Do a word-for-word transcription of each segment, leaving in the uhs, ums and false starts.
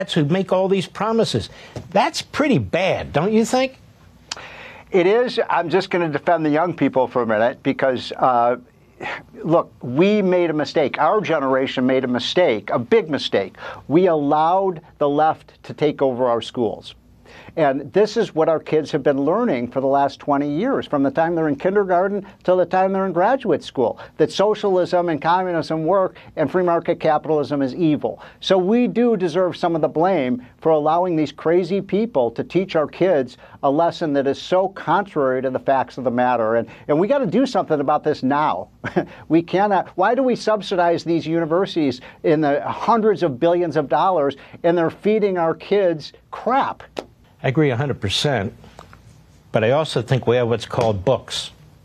who make all these promises. That's pretty bad, don't you think? It is. I'm just going to defend the young people for a minute because, uh, look, we made a mistake. Our generation made a mistake, a big mistake. We allowed the left to take over our schools. And this is what our kids have been learning for the last twenty years, from the time they're in kindergarten till the time they're in graduate school, that socialism and communism work and free market capitalism is evil. So we do deserve some of the blame for allowing these crazy people to teach our kids a lesson that is so contrary to the facts of the matter. And, and we got to do something about this now. We cannot. Why do we subsidize these universities in the hundreds of billions of dollars and they're feeding our kids crap? I agree one hundred percent, but I also think we have what's called books.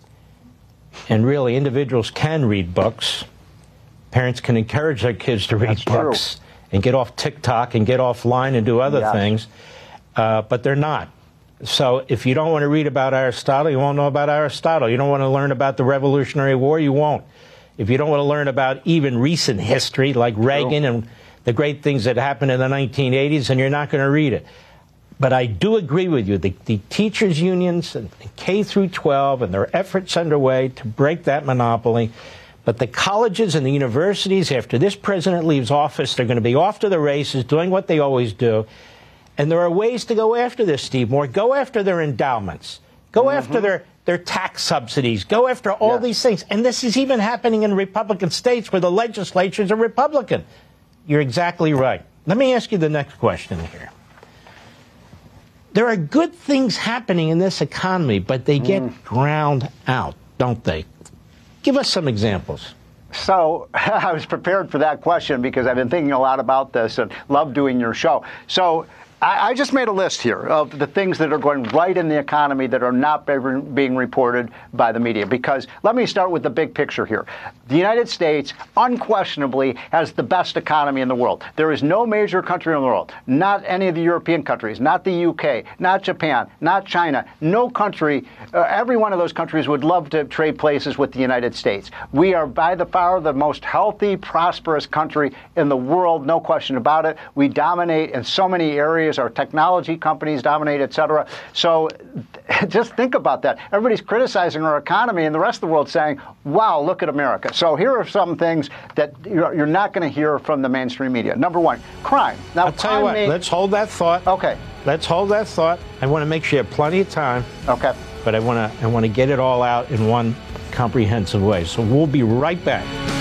And really, individuals can read books. Parents can encourage their kids to read That's books true. and get off TikTok and get offline and do other Yes. things, uh, but they're not. So if you don't want to read about Aristotle, you won't know about Aristotle. You don't want to learn about the Revolutionary War, you won't. If you don't want to learn about even recent history, like Reagan True. and the great things that happened in the nineteen eighties, then you're not going to read it. But I do agree with you. The, the teachers' unions and K through twelve and their efforts underway to break that monopoly. But the colleges and the universities, after this president leaves office, they're going to be off to the races, doing what they always do. And there are ways to go after this, Steve Moore. Go after their endowments. Go mm-hmm. after their, their tax subsidies. Go after all yes. these things. And this is even happening in Republican states where the legislatures are Republican. You're exactly right. Let me ask you the next question here. There are good things happening in this economy, but they get mm. drowned out, don't they? Give us some examples. So I was prepared for that question because I've been thinking a lot about this and love doing your show. So I, I just made a list here of the things that are going right in the economy that are not being reported by the media. Because let me start with the big picture here. The United States unquestionably has the best economy in the world. There is no major country in the world, not any of the European countries, not the U K, not Japan, not China, no country, uh, every one of those countries would love to trade places with the United States. We are by the far the most healthy, prosperous country in the world, no question about it. We dominate in so many areas. Our technology companies dominate, et cetera. So just think about that. Everybody's criticizing our economy and the rest of the world saying, wow, look at America. So here are some things that you're not going to hear from the mainstream media. Number one, crime. Now, I'll tell you what, may... let's hold that thought. Okay. Let's hold that thought. I want to make sure you have plenty of time. Okay. But I want to I want to get it all out in one comprehensive way. So we'll be right back.